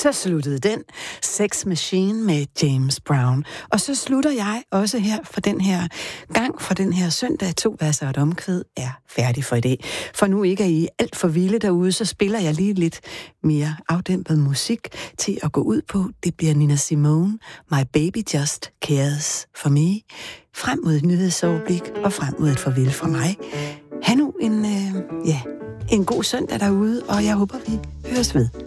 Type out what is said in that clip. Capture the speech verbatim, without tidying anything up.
Så sluttede den Sex Machine med James Brown. Og så slutter jeg også her for den her gang, for den her søndag. To verser og et omkvæd er færdig for i dag. For nu ikke er I alt for vilde derude, så spiller jeg lige lidt mere afdæmpet musik til at gå ud på. Det bliver Nina Simone, My Baby Just Cares For Me. Frem mod et nyhedsoverblik og frem mod et farvel fra mig. Ha' nu en, øh, ja, en god søndag derude, og jeg håber, vi høres ved.